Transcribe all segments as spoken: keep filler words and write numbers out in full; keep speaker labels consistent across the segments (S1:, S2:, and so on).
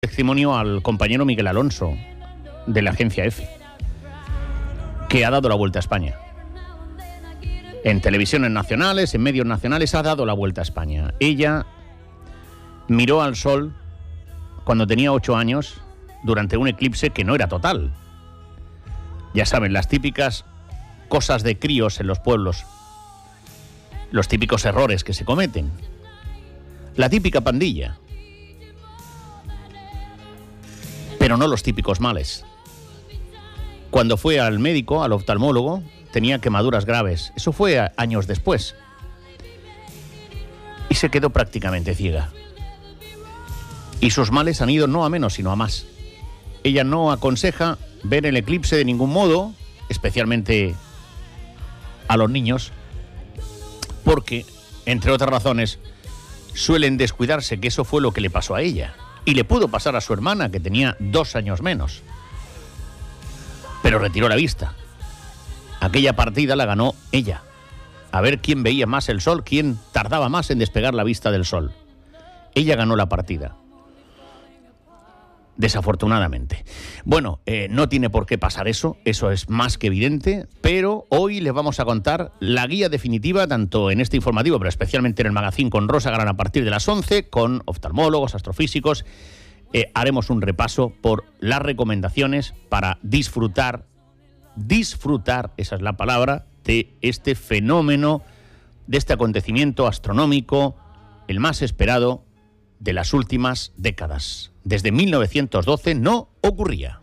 S1: Testimonio al compañero Miguel Alonso de la agencia EFE, que ha dado la vuelta a España. En televisiones nacionales, en medios nacionales, ha dado la vuelta a España. Ella miró al sol cuando tenía ocho años durante un eclipse que no era total. Ya saben, las típicas cosas de críos en los pueblos, los típicos errores que se cometen, la típica pandilla, pero no los típicos males. Cuando fue al médico, al oftalmólogo, tenía quemaduras graves. Eso fue a- años después. Y se quedó prácticamente ciega. Y sus males han ido no a menos, sino a más. Ella no aconseja ver el eclipse de ningún modo, especialmente a los niños, porque, entre otras razones, suelen descuidarse, que eso fue lo que le pasó a ella. Y le pudo pasar a su hermana, que tenía dos años menos. Pero retiró la vista. Aquella partida la ganó ella. A ver quién veía más el sol, quién tardaba más en despegar la vista del sol. Ella ganó la partida. Desafortunadamente. Bueno, eh, no tiene por qué pasar eso, eso es más que evidente, pero hoy les vamos a contar la guía definitiva, tanto en este informativo, pero especialmente en el magazine con Rosa Galán a partir de las once, con oftalmólogos, astrofísicos. Eh, haremos un repaso por las recomendaciones para disfrutar, disfrutar, esa es la palabra, de este fenómeno, de este acontecimiento astronómico, el más esperado de las últimas décadas. Desde mil novecientos doce no ocurría.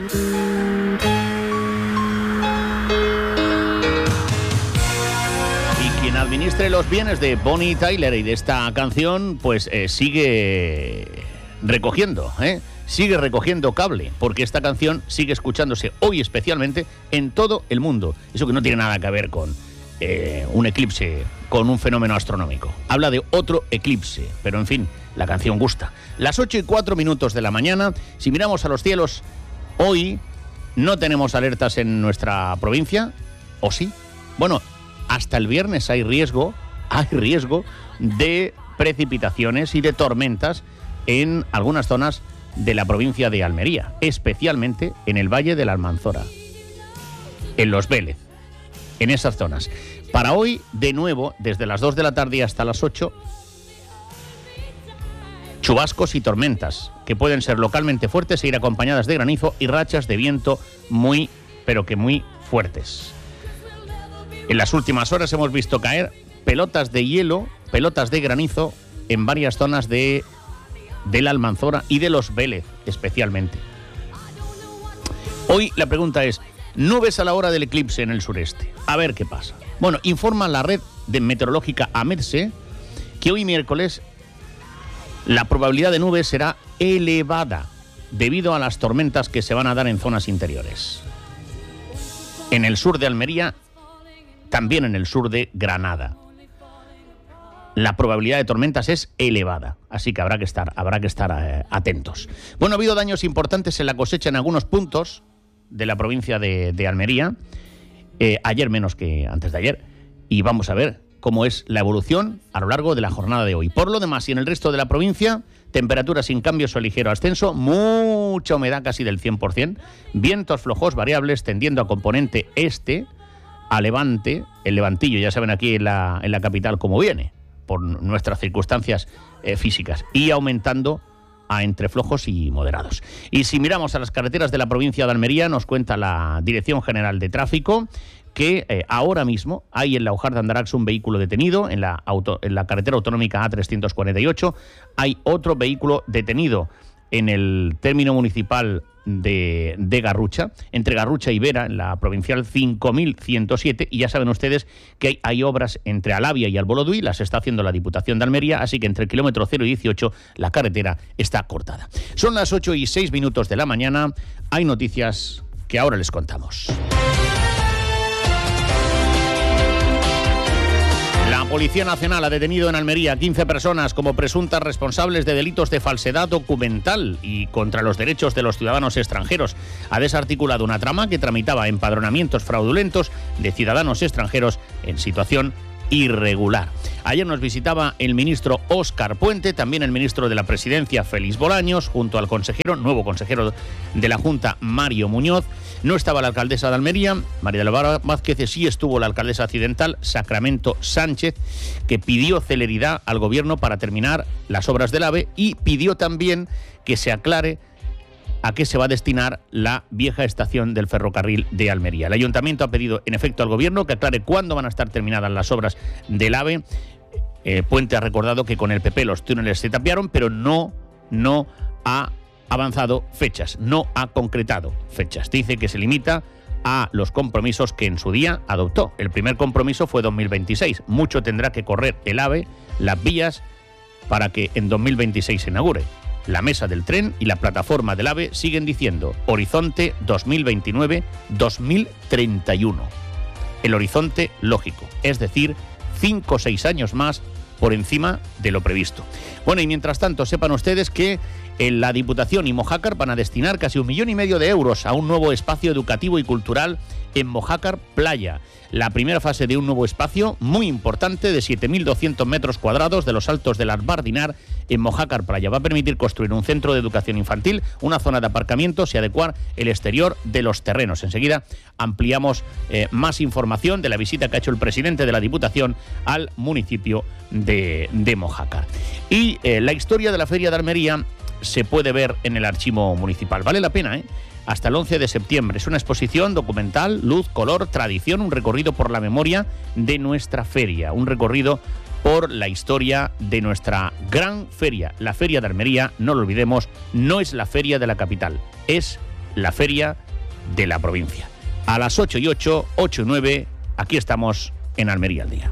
S1: Y quien administre los bienes de Bonnie Tyler y de esta canción, pues eh, sigue recogiendo, ¿eh? Sigue recogiendo cable, porque esta canción sigue escuchándose hoy especialmente en todo el mundo. Eso que no tiene nada que ver con eh, un eclipse, con un fenómeno astronómico. Habla de otro eclipse, pero en fin, la canción gusta. Las ocho y cuatro minutos de la mañana. Si miramos a los cielos, hoy no tenemos alertas en nuestra provincia, ¿o sí? Bueno, hasta el viernes hay riesgo, hay riesgo de precipitaciones y de tormentas en algunas zonas de la provincia de Almería, especialmente en el Valle de la Almanzora, en Los Vélez, en esas zonas. Para hoy, de nuevo, desde las dos de la tarde hasta las ocho, chubascos y tormentas, que pueden ser localmente fuertes e ir acompañadas de granizo y rachas de viento muy, pero que muy fuertes. En las últimas horas hemos visto caer pelotas de hielo, pelotas de granizo en varias zonas de, de la Almanzora y de Los Vélez, especialmente. Hoy la pregunta es, nubes a la hora del eclipse en el sureste. A ver qué pasa. Bueno, informa la red de meteorológica AMETSE que hoy miércoles la probabilidad de nubes será elevada debido a las tormentas que se van a dar en zonas interiores. En el sur de Almería, también en el sur de Granada. La probabilidad de tormentas es elevada, así que habrá que estar, habrá que estar eh, atentos. Bueno, ha habido daños importantes en la cosecha en algunos puntos de la provincia de, de Almería, eh, ayer menos que antes de ayer, y vamos a ver cómo es la evolución a lo largo de la jornada de hoy. Por lo demás, y en el resto de la provincia, temperaturas sin cambios o ligero ascenso, mucha humedad casi del cien por ciento, vientos flojos variables tendiendo a componente este, a levante, el levantillo, ya saben aquí en la, en la capital cómo viene, por nuestras circunstancias eh, físicas, y aumentando a entre flojos y moderados. Y si miramos a las carreteras de la provincia de Almería, nos cuenta la Dirección General de Tráfico que eh, ahora mismo hay en la Hojar de Andarax un vehículo detenido en la, auto, en la carretera autonómica A trescientos cuarenta y ocho, hay otro vehículo detenido en el término municipal de, de Garrucha, entre Garrucha y Vera, en la provincial cinco mil ciento siete, y ya saben ustedes que hay, hay obras entre Alavia y Alboloduy, las está haciendo la Diputación de Almería, así que entre el kilómetro cero y dieciocho la carretera está cortada. Son las ocho y seis minutos de la mañana, hay noticias que ahora les contamos. La Policía Nacional ha detenido en Almería a quince personas como presuntas responsables de delitos de falsedad documental y contra los derechos de los ciudadanos extranjeros. Ha desarticulado una trama que tramitaba empadronamientos fraudulentos de ciudadanos extranjeros en situación irregular. Ayer nos visitaba el ministro Óscar Puente, también el ministro de la Presidencia, Félix Bolaños, junto al consejero, nuevo consejero de la Junta, Mario Muñoz. No estaba la alcaldesa de Almería, María del Bar Vázquez, sí estuvo la alcaldesa accidental, Sacramento Sánchez, que pidió celeridad al gobierno para terminar las obras del AVE y pidió también que se aclare a qué se va a destinar la vieja estación del ferrocarril de Almería. El ayuntamiento ha pedido, en efecto, al gobierno que aclare cuándo van a estar terminadas las obras del AVE. Eh, Puente ha recordado que con el P P los túneles se tapiaron, pero no, no ha avanzado fechas, no ha concretado fechas. Dice que se limita a los compromisos que en su día adoptó. El primer compromiso fue dos mil veintiséis. Mucho tendrá que correr el AVE, las vías, para que en dos mil veintiséis se inaugure. La mesa del tren y la plataforma del AVE siguen diciendo horizonte dos mil veintinueve dos mil treinta y uno. El horizonte lógico, es decir, cinco o seis años más por encima de lo previsto. Bueno, y mientras tanto, sepan ustedes que en la Diputación y Mojácar van a destinar casi un millón y medio de euros a un nuevo espacio educativo y cultural en Mojácar Playa. La primera fase de un nuevo espacio muy importante de siete mil doscientos metros cuadrados de los Altos del Arbardinar en Mojácar Playa. Va a permitir construir un centro de educación infantil, una zona de aparcamientos y adecuar el exterior de los terrenos. Enseguida ampliamos eh, más información de la visita que ha hecho el presidente de la Diputación al municipio de, de Mojácar. Y eh, la historia de la Feria de Almería se puede ver en el archivo municipal. Vale la pena, ¿eh? Hasta el once de septiembre. Es una exposición documental, luz, color, tradición, un recorrido por la memoria de nuestra feria, un recorrido por la historia de nuestra gran feria. La Feria de Almería, no lo olvidemos, no es la feria de la capital, es la feria de la provincia. A las ocho y ocho, ocho y nueve, aquí estamos en Almería al Día.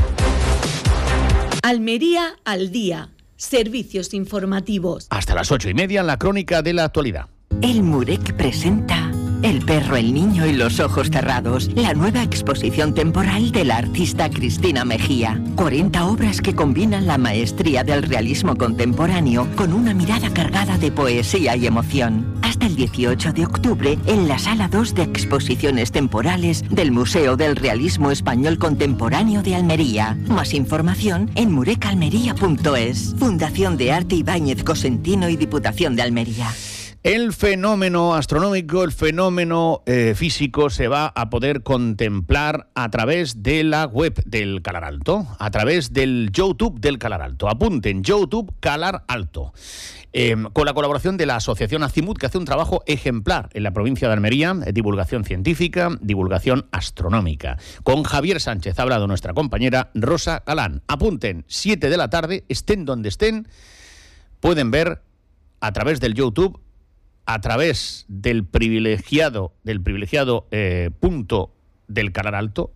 S2: Almería al Día. Servicios informativos.
S1: Hasta las ocho y media, la crónica de la actualidad.
S3: El Murek presenta El perro, el niño y los ojos cerrados, la nueva exposición temporal de la artista Cristina Mejía. cuarenta obras que combinan la maestría del realismo contemporáneo con una mirada cargada de poesía y emoción. Hasta el dieciocho de octubre en la Sala dos de Exposiciones Temporales del Museo del Realismo Español Contemporáneo de Almería. Más información en murecalmería punto es. Fundación de Arte Ibáñez Cosentino y Diputación de Almería.
S1: El fenómeno astronómico, el fenómeno eh, físico se va a poder contemplar a través de la web del Calar Alto, a través del YouTube del Calar Alto. Apunten, YouTube Calar Alto. Eh, con la colaboración de la Asociación Azimut, que hace un trabajo ejemplar en la provincia de Almería, eh, divulgación científica, divulgación astronómica. Con Javier Sánchez ha hablado nuestra compañera Rosa Galán. Apunten, siete de la tarde, estén donde estén, pueden ver a través del YouTube, a través del privilegiado, del privilegiado eh, punto del Calar Alto,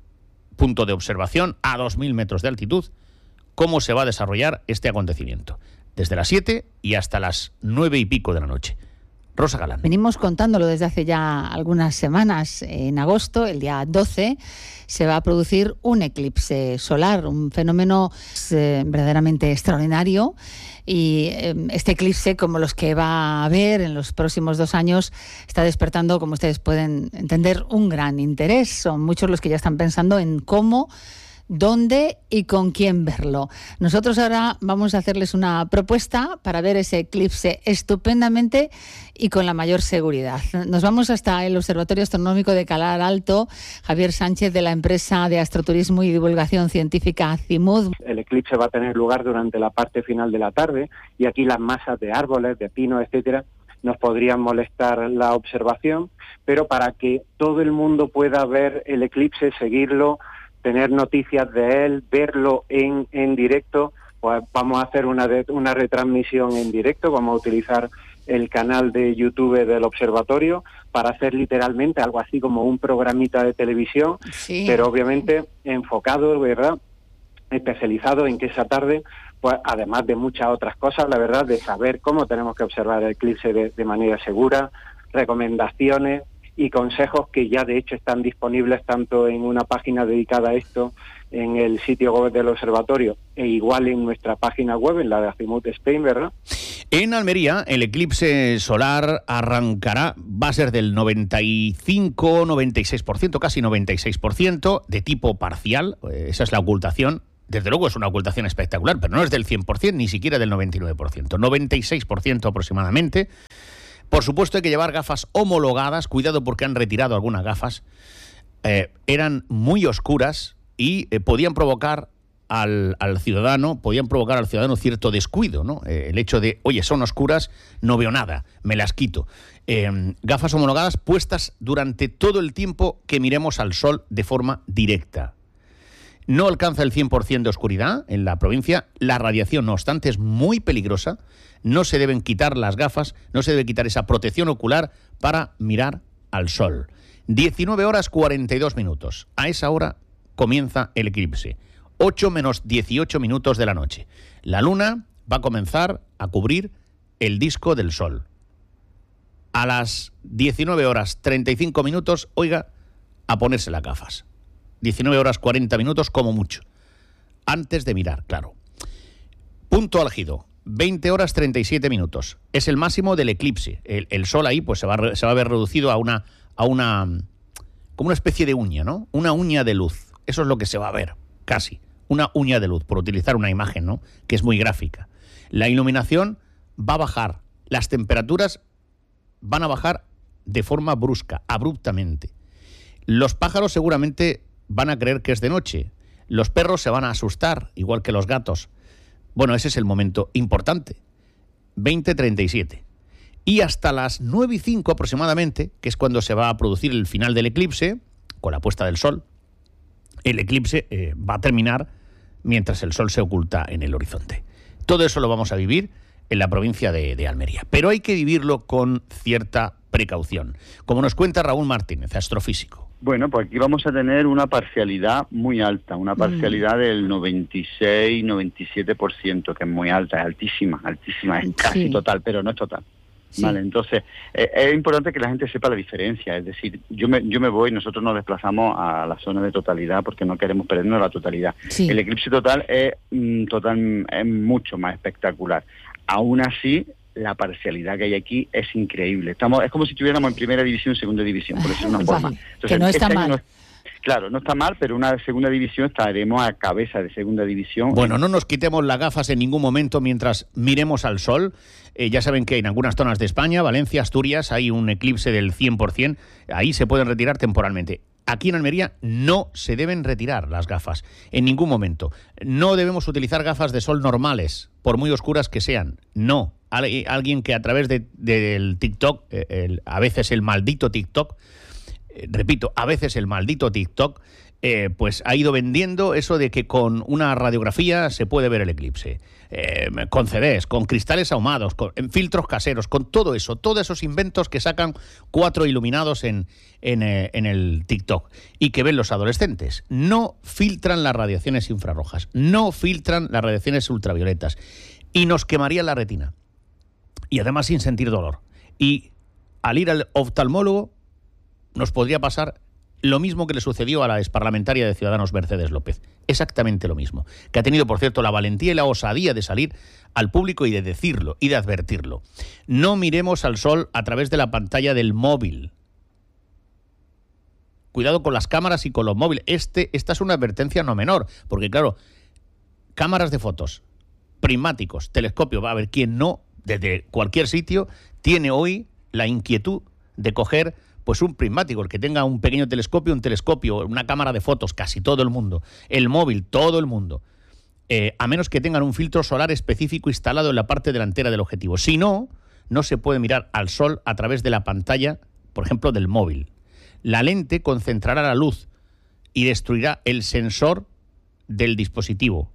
S1: punto de observación a dos mil metros de altitud, cómo se va a desarrollar este acontecimiento, desde las siete y hasta las nueve y pico de la noche. Rosa Galán.
S4: Venimos contándolo desde hace ya algunas semanas. En agosto, el día doce, se va a producir un eclipse solar, un fenómeno eh, verdaderamente extraordinario. Y eh, este eclipse, como los que va a haber en los próximos dos años, está despertando, como ustedes pueden entender, un gran interés. Son muchos los que ya están pensando en cómo, dónde y con quién verlo. Nosotros ahora vamos a hacerles una propuesta para ver ese eclipse estupendamente y con la mayor seguridad. Nos vamos hasta el Observatorio Astronómico de Calar Alto. Javier Sánchez, de la empresa de astroturismo y divulgación científica Azimut.
S5: El eclipse va a tener lugar durante la parte final de la tarde y aquí las masas de árboles, de pinos, etcétera, nos podrían molestar la observación, pero para que todo el mundo pueda ver el eclipse, seguirlo, tener noticias de él, verlo en, en directo, pues vamos a hacer una, de, una retransmisión en directo, vamos a utilizar el canal de YouTube del observatorio para hacer literalmente algo así como un programita de televisión, sí, pero obviamente enfocado, ¿verdad?, especializado en que esa tarde, pues además de muchas otras cosas, la verdad, de saber cómo tenemos que observar el eclipse de, de manera segura, recomendaciones y consejos que ya de hecho están disponibles tanto en una página dedicada a esto, en el sitio web del observatorio, e igual en nuestra página web, en la de Azimut Spain, ¿verdad?
S1: En Almería, el eclipse solar arrancará, va a ser del noventa y cinco, noventa y seis por ciento, casi noventa y seis por ciento, de tipo parcial, esa es la ocultación. Desde luego es una ocultación espectacular, pero no es del cien por ciento, ni siquiera del noventa y nueve por ciento, noventa y seis por ciento aproximadamente. Por supuesto hay que llevar gafas homologadas, cuidado porque han retirado algunas gafas, eh, eran muy oscuras y eh, podían provocar al, al ciudadano, podían provocar al ciudadano cierto descuido, ¿no? Eh, el hecho de, oye, son oscuras, no veo nada, me las quito. Eh, gafas homologadas puestas durante todo el tiempo que miremos al sol de forma directa. No alcanza el cien por ciento de oscuridad en la provincia. La radiación, no obstante, es muy peligrosa. No se deben quitar las gafas, no se debe quitar esa protección ocular para mirar al sol. diecinueve horas cuarenta y dos minutos. A esa hora comienza el eclipse. ocho menos dieciocho minutos de la noche. La luna va a comenzar a cubrir el disco del sol. A las diecinueve horas treinta y cinco minutos, oiga, a ponerse las gafas. diecinueve horas cuarenta minutos como mucho. Antes de mirar, claro. Punto álgido, veinte horas treinta y siete minutos. Es el máximo del eclipse. El, el sol ahí pues se va, a, se va a ver reducido a una, a una, como una especie de uña, ¿no? Una uña de luz. Eso es lo que se va a ver, casi. Una uña de luz, por utilizar una imagen, ¿no? Que es muy gráfica. La iluminación va a bajar. Las temperaturas van a bajar de forma brusca, abruptamente. Los pájaros seguramente van a creer que es de noche. Los perros se van a asustar, igual que los gatos. Bueno, ese es el momento importante. veinte treinta y siete. Y hasta las nueve y cinco aproximadamente, que es cuando se va a producir el final del eclipse, con la puesta del sol, el eclipse eh, va a terminar mientras el sol se oculta en el horizonte. Todo eso lo vamos a vivir en la provincia de, de Almería. Pero hay que vivirlo con cierta precaución. Como nos cuenta Raúl Martínez, astrofísico.
S6: Bueno, pues aquí vamos a tener una parcialidad muy alta, una parcialidad mm. del noventa y seis, noventa y siete por ciento, que es muy alta, es altísima, altísima, es casi sí. total, pero no es total. Sí. Vale, entonces eh, es importante que la gente sepa la diferencia, es decir, yo me, yo me voy, nosotros nos desplazamos a la zona de totalidad porque no queremos perdernos la totalidad. Sí. El eclipse total es, mm, total es mucho más espectacular. Aún así, la parcialidad que hay aquí es increíble. Estamos, es como si estuviéramos en primera división, segunda división, por decirlo de una forma. Entonces,
S4: que no está
S6: este
S4: mal.
S6: No, claro, no está mal, pero una segunda división estaremos a cabeza de segunda división.
S1: Bueno, no nos quitemos las gafas en ningún momento mientras miremos al sol. Eh, ya saben que en algunas zonas de España, Valencia, Asturias, hay un eclipse del cien por ciento. Ahí se pueden retirar temporalmente. Aquí en Almería no se deben retirar las gafas en ningún momento. No debemos utilizar gafas de sol normales, por muy oscuras que sean. No. Alguien que a través de, de, del TikTok, eh, el, a veces el maldito TikTok, eh, repito, a veces el maldito TikTok, eh, pues ha ido vendiendo eso de que con una radiografía se puede ver el eclipse. Eh, con C Ds, con cristales ahumados, con en filtros caseros, con todo eso, todos esos inventos que sacan cuatro iluminados en, en, eh, en el TikTok y que ven los adolescentes. No filtran las radiaciones infrarrojas, no filtran las radiaciones ultravioletas y nos quemaría la retina. Y además sin sentir dolor. Y al ir al oftalmólogo nos podría pasar lo mismo que le sucedió a la exparlamentaria de Ciudadanos Mercedes López. Exactamente lo mismo. Que ha tenido, por cierto, la valentía y la osadía de salir al público y de decirlo y de advertirlo. No miremos al sol a través de la pantalla del móvil. Cuidado con las cámaras y con los móviles. Este, esta es una advertencia no menor. Porque, claro, cámaras de fotos, prismáticos, telescopios, va a haber quien no, desde cualquier sitio, tiene hoy la inquietud de coger pues un prismático, el que tenga un pequeño telescopio, un telescopio, una cámara de fotos, casi todo el mundo, el móvil, todo el mundo, eh, a menos que tengan un filtro solar específico instalado en la parte delantera del objetivo. Si no, no se puede mirar al sol a través de la pantalla, por ejemplo, del móvil. La lente concentrará la luz y destruirá el sensor del dispositivo.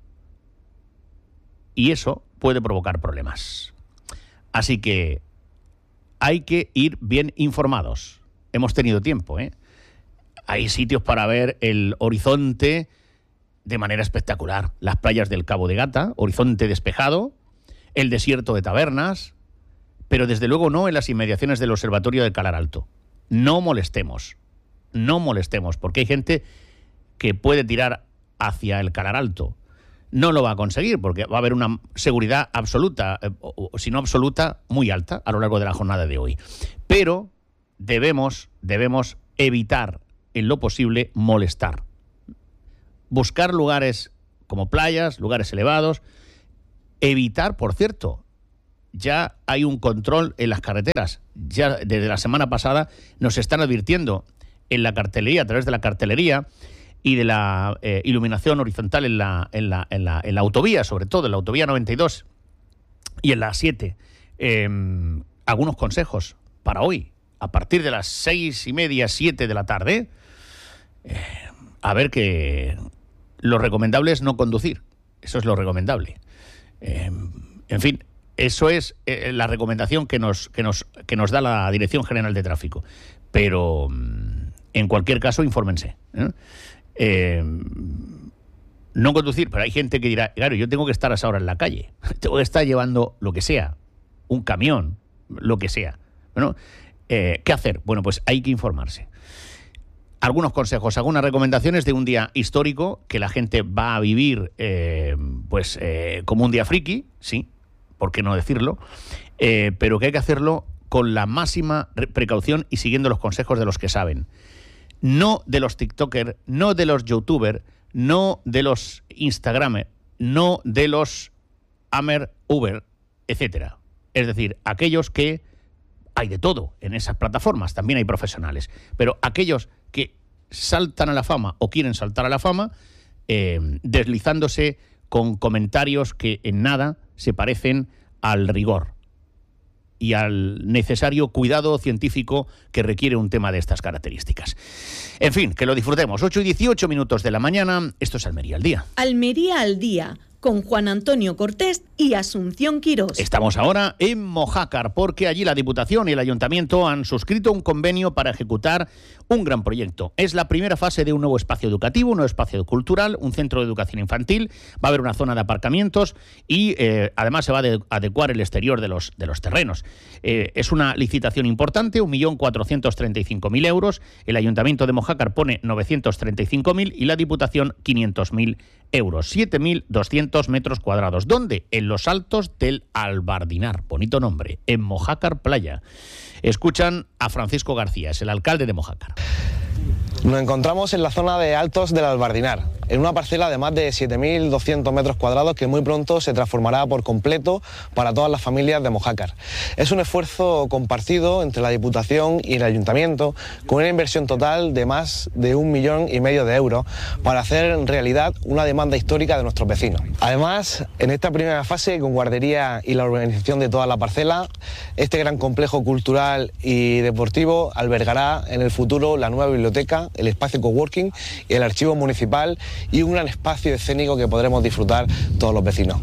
S1: Y eso puede provocar problemas. Así que hay que ir bien informados. Hemos tenido tiempo, ¿eh? Hay sitios para ver el horizonte de manera espectacular. Las playas del Cabo de Gata, horizonte despejado, el desierto de Tabernas, pero desde luego no en las inmediaciones del Observatorio de Calar Alto. no molestemos, no molestemos, porque hay gente que puede tirar hacia el Calar Alto. No lo va a conseguir porque va a haber una seguridad absoluta, eh, o, o si no absoluta, muy alta a lo largo de la jornada de hoy. Pero debemos, debemos evitar en lo posible molestar. Buscar lugares como playas, lugares elevados. Evitar, por cierto, ya hay un control en las carreteras. Ya desde la semana pasada nos están advirtiendo en la cartelería, a través de la cartelería, y de la eh, iluminación horizontal en la, en, la, en, la, en la autovía, sobre todo en la autovía noventa y dos y en la siete. Eh, algunos consejos para hoy, a partir de las seis y media, siete de la tarde. Eh, a ver, que lo recomendable es no conducir. Eso es lo recomendable. Eh, en fin, eso es eh, la recomendación que nos, que, nos, que nos da la Dirección General de Tráfico. Pero, en cualquier caso, infórmense, ¿eh? Eh, no conducir, pero hay gente que dirá, claro, yo tengo que estar a esa hora en la calle, tengo que estar llevando lo que sea, un camión, lo que sea. Bueno, eh, ¿qué hacer? Bueno, pues hay que informarse. Algunos consejos, algunas recomendaciones de un día histórico que la gente va a vivir eh, pues eh, como un día friki, sí, ¿por qué no decirlo? Eh, pero que hay que hacerlo con la máxima precaución y siguiendo los consejos de los que saben. No de los TikTokers, no de los YouTubers, no de los Instagramers, no de los Amer, Uber, etcétera. Es decir, aquellos que hay de todo en esas plataformas, también hay profesionales, pero aquellos que saltan a la fama o quieren saltar a la fama, eh, deslizándose con comentarios que en nada se parecen al rigor y al necesario cuidado científico que requiere un tema de estas características. En fin, que lo disfrutemos. ocho y dieciocho minutos de la mañana. Esto es Almería al Día.
S2: Almería al Día, con Juan Antonio Cortés y Asunción Quirós.
S1: Estamos ahora en Mojácar, porque allí la Diputación y el Ayuntamiento han suscrito un convenio para ejecutar un gran proyecto. Es la primera fase de un nuevo espacio educativo, un nuevo espacio cultural, un centro de educación infantil, va a haber una zona de aparcamientos y eh, además se va a de- adecuar el exterior de los, de los terrenos. Eh, es una licitación importante, un millón cuatrocientos treinta y cinco mil euros. El Ayuntamiento de Mojácar pone novecientos treinta y cinco mil y la Diputación quinientos mil euros. siete mil doscientos metros cuadrados. ¿Dónde? En los Altos del Albardinar. Bonito nombre. En Mojácar Playa. Escuchan a Francisco García, es el alcalde de Mojácar.
S7: Nos encontramos en la zona de Altos del Albardinar, en una parcela de más de siete mil doscientos metros cuadrados que muy pronto se transformará por completo para todas las familias de Mojácar. Es un esfuerzo compartido entre la Diputación y el Ayuntamiento, con una inversión total de más de un millón y medio de euros para hacer realidad una demanda histórica de nuestros vecinos. Además, en esta primera fase, con guardería y la urbanización de toda la parcela, este gran complejo cultural y deportivo albergará en el futuro la nueva biblioteca, el espacio coworking y el archivo municipal, y un gran espacio escénico que podremos disfrutar todos los vecinos.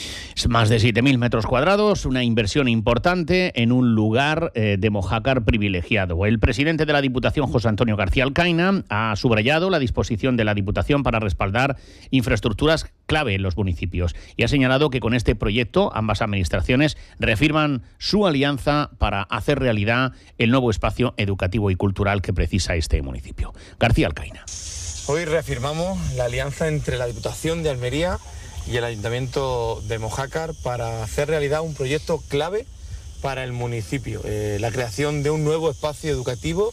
S1: Más de siete mil metros cuadrados, una inversión importante en un lugar eh, de Mojácar privilegiado. El presidente de la Diputación, José Antonio García Alcaina, ha subrayado la disposición de la Diputación para respaldar infraestructuras clave en los municipios y ha señalado que con este proyecto ambas administraciones reafirman su alianza para hacer realidad el nuevo espacio educativo y cultural que precisa este municipio. García Alcaina.
S8: Hoy reafirmamos la alianza entre la Diputación de Almería y el Ayuntamiento de Mojácar para hacer realidad un proyecto clave para el municipio, eh, la creación de un nuevo espacio educativo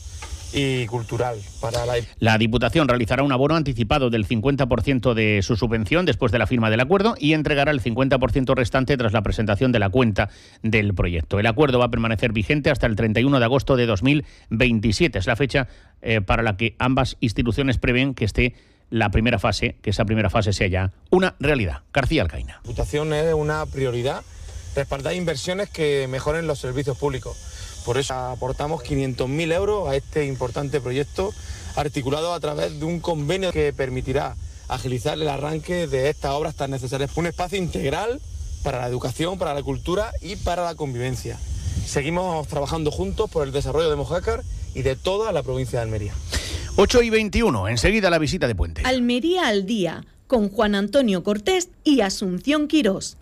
S8: y cultural para la...
S1: La Diputación realizará un abono anticipado del cincuenta por ciento de su subvención después de la firma del acuerdo y entregará el cincuenta por ciento restante tras la presentación de la cuenta del proyecto. El acuerdo va a permanecer vigente hasta el treinta y uno de agosto de dos mil veintisiete. Es la fecha eh, para la que ambas instituciones prevén que esté la primera fase, que esa primera fase sea ya una realidad. García Alcaina.
S8: La Diputación es una prioridad respaldar inversiones que mejoren los servicios públicos. Por eso aportamos quinientos mil euros a este importante proyecto, articulado a través de un convenio que permitirá agilizar el arranque de estas obras tan necesarias. Un espacio integral para la educación, para la cultura y para la convivencia. Seguimos trabajando juntos por el desarrollo de Mojácar y de toda la provincia de Almería.
S1: ocho y veintiuno, enseguida la visita de Puente.
S2: Almería al Día, con Juan Antonio Cortés y Asunción Quirós.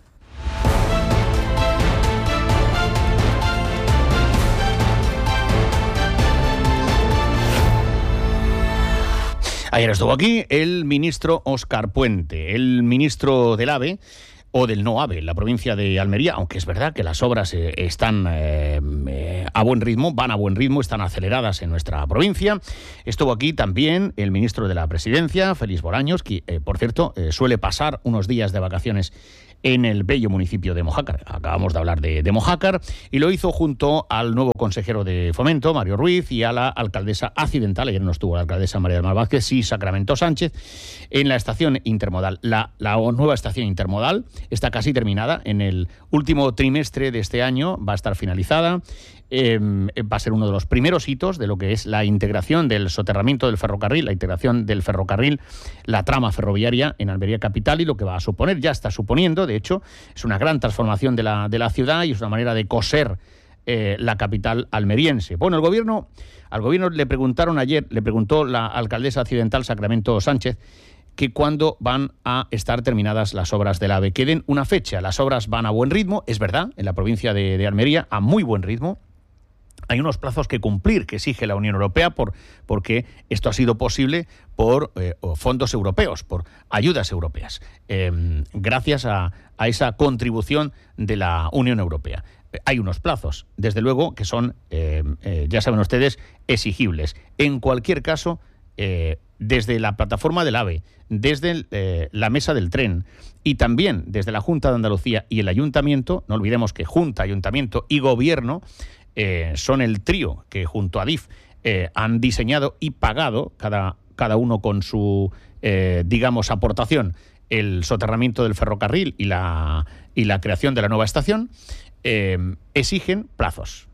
S1: Ayer estuvo aquí el ministro Óscar Puente, el ministro del AVE, o del no AVE, en la provincia de Almería, aunque es verdad que las obras eh, están eh, eh, a buen ritmo, van a buen ritmo, están aceleradas en nuestra provincia. Estuvo aquí también el ministro de la Presidencia, Félix Bolaños, que, eh, por cierto, eh, suele pasar unos días de vacaciones en el bello municipio de Mojácar. Acabamos de hablar de, de Mojácar, y lo hizo junto al nuevo consejero de Fomento, Mario Ruiz, y a la alcaldesa accidental, ayer no estuvo la alcaldesa María del Mar Vázquez, sí Sacramento Sánchez, en la estación intermodal. La, la nueva estación intermodal está casi terminada, en el último trimestre de este año va a estar finalizada. Eh, va a ser uno de los primeros hitos de lo que es la integración del soterramiento del ferrocarril, la integración del ferrocarril, la trama ferroviaria en Almería capital, y lo que va a suponer, ya está suponiendo, de hecho, es una gran transformación de la, de la ciudad, y es una manera de coser eh, la capital almeriense. Bueno, el gobierno, al gobierno le preguntaron ayer, le preguntó la alcaldesa accidental Sacramento Sánchez, que cuándo van a estar terminadas las obras del AVE. Que den una fecha. Las obras van a buen ritmo, es verdad, en la provincia de, de Almería, a muy buen ritmo. Hay unos plazos que cumplir que exige la Unión Europea por, porque esto ha sido posible por eh, fondos europeos, por ayudas europeas, eh, gracias a, a esa contribución de la Unión Europea. Hay unos plazos, desde luego, que son, eh, eh, ya saben ustedes, exigibles. En cualquier caso, eh, desde la plataforma del AVE, desde el, eh, la mesa del tren, y también desde la Junta de Andalucía y el Ayuntamiento, no olvidemos que Junta, Ayuntamiento y Gobierno Eh, son el trío que junto a DIF eh, han diseñado y pagado, cada, cada uno con su, eh, digamos, aportación, el soterramiento del ferrocarril y la, y la creación de la nueva estación. Eh, exigen plazos,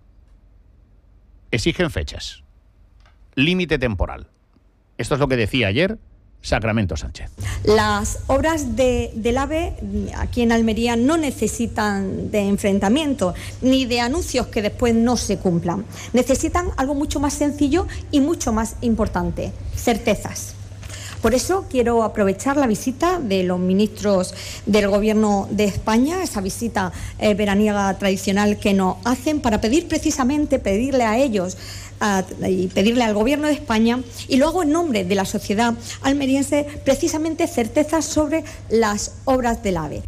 S1: exigen fechas, límite temporal. Esto es lo que decía ayer Sacramento Sánchez.
S9: Las obras de, del AVE aquí en Almería no necesitan de enfrentamiento ni de anuncios que después no se cumplan. Necesitan algo mucho más sencillo y mucho más importante: certezas. Por eso quiero aprovechar la visita de los ministros del Gobierno de España, esa visita eh, veraniega tradicional que nos hacen, para pedir precisamente, pedirle a ellos A, y pedirle al Gobierno de España, y lo hago en nombre de la sociedad almeriense, precisamente certezas sobre las obras del AVE.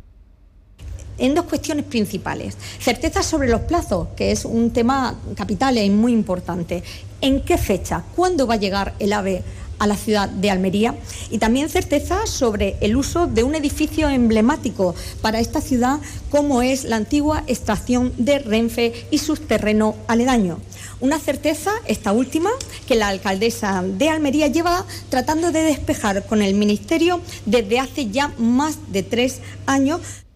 S9: En dos cuestiones principales: certezas sobre los plazos, que es un tema capital y muy importante. ¿En qué fecha? ¿Cuándo va a llegar el AVE a la ciudad de Almería? Y también certezas sobre el uso de un edificio emblemático para esta ciudad, como es la antigua estación de Renfe y su terreno aledaño. Una certeza, esta última, que la alcaldesa de Almería lleva tratando de despejar con el Ministerio desde hace ya más de tres años.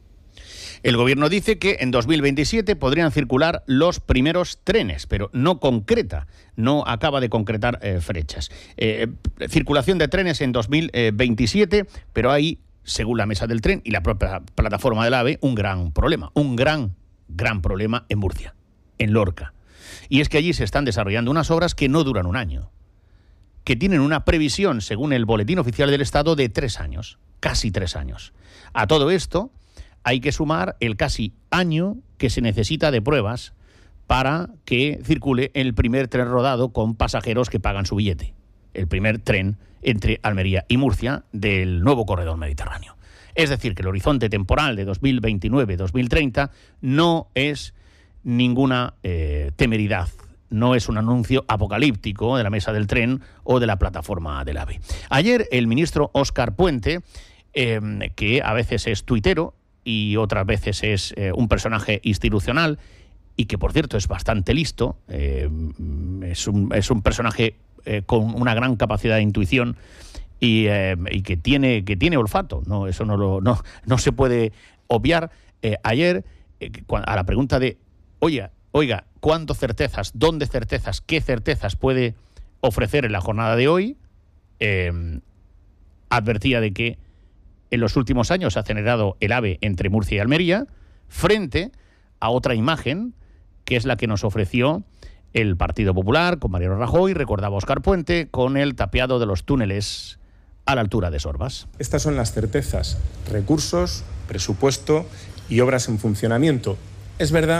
S1: El Gobierno dice que en dos mil veintisiete podrían circular los primeros trenes, pero no concreta, no acaba de concretar eh, fechas. Eh, circulación de trenes en dos mil veintisiete, pero hay, según la mesa del tren y la propia plataforma del AVE, un gran problema, un gran, gran problema en Murcia, en Lorca. Y es que allí se están desarrollando unas obras que no duran un año, que tienen una previsión, según el Boletín Oficial del Estado, de tres años, casi tres años. A todo esto hay que sumar el casi año que se necesita de pruebas para que circule el primer tren rodado con pasajeros que pagan su billete. El primer tren entre Almería y Murcia del nuevo corredor mediterráneo. Es decir, que el horizonte temporal de dos mil veintinueve dos mil treinta no es ninguna eh, temeridad, no es un anuncio apocalíptico de la mesa del tren o de la plataforma del AVE. Ayer el ministro Óscar Puente, eh, que a veces es tuitero y otras veces es eh, un personaje institucional, y que por cierto es bastante listo, eh, es, un, es un personaje eh, con una gran capacidad de intuición y, eh, y que tiene que tiene olfato, no, eso no lo no, no se puede obviar. Eh, ayer eh, a la pregunta de Oiga, oiga, ¿cuántas certezas, dónde certezas, qué certezas puede ofrecer en la jornada de hoy? Eh, advertía de que en los últimos años se ha generado el AVE entre Murcia y Almería, frente a otra imagen, que es la que nos ofreció el Partido Popular con Mariano Rajoy, recordaba Óscar Puente, con el tapiado de los túneles a la altura de Sorbas.
S10: Estas son las certezas: recursos, presupuesto y obras en funcionamiento. Es verdad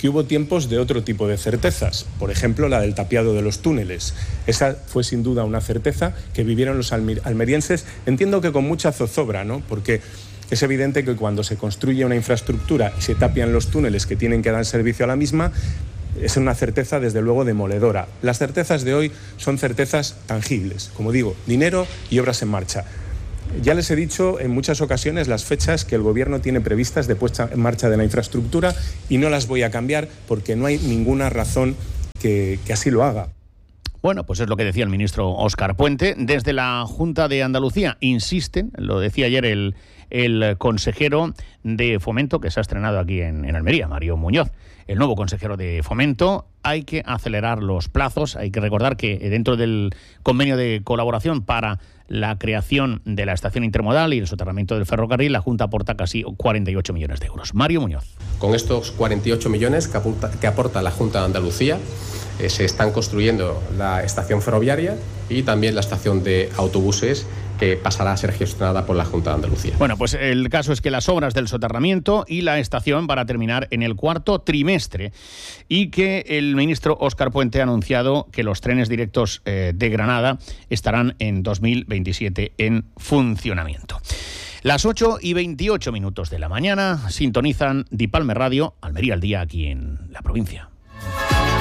S10: que hubo tiempos de otro tipo de certezas, por ejemplo la del tapiado de los túneles. Esa fue sin duda una certeza que vivieron los almerienses, entiendo que con mucha zozobra, ¿no? Porque es evidente que cuando se construye una infraestructura y se tapian los túneles que tienen que dar servicio a la misma, es una certeza desde luego demoledora. Las certezas de hoy son certezas tangibles, como digo, dinero y obras en marcha. Ya les he dicho en muchas ocasiones las fechas que el Gobierno tiene previstas de puesta en marcha de la infraestructura y no las voy a cambiar porque no hay ninguna razón que, que así lo haga.
S1: Bueno, pues es lo que decía el ministro Óscar Puente. Desde la Junta de Andalucía insisten, lo decía ayer el, el consejero de Fomento que se ha estrenado aquí en, en Almería, Mario Muñoz. El nuevo consejero de Fomento, hay que acelerar los plazos, hay que recordar que dentro del convenio de colaboración para la creación de la estación intermodal y el soterramiento del ferrocarril, la Junta aporta casi cuarenta y ocho millones de euros. Mario Muñoz.
S11: Con estos cuarenta y ocho millones que aporta, que aporta la Junta de Andalucía, eh, se están construyendo la estación ferroviaria y también la estación de autobuses, que pasará a ser gestionada por la Junta de Andalucía.
S1: Bueno, pues el caso es que las obras del soterramiento y la estación van a terminar en el cuarto trimestre y que el ministro Óscar Puente ha anunciado que los trenes directos eh, de Granada estarán en dos mil veintisiete en funcionamiento. Las ocho y veintiocho minutos de la mañana sintonizan Dipalme Radio, Almería al día, aquí en la provincia.